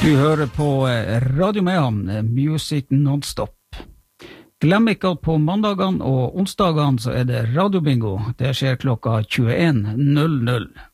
Du hører på Radio Mehamn, Music Non-Stop. Glem ikke at på mandagene og onsdagene så det radiobingo. Det skjer klokka 21:00.